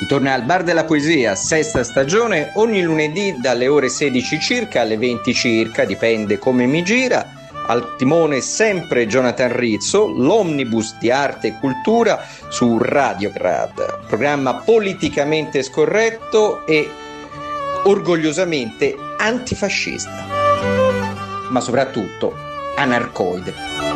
Torna al Bar della Poesia, sesta stagione, ogni lunedì dalle ore 16 circa alle 20 circa, dipende come mi gira. Al timone sempre Jonathan Rizzo, l'omnibus di arte e cultura su Radiograd, programma politicamente scorretto e orgogliosamente antifascista, ma soprattutto anarcoide.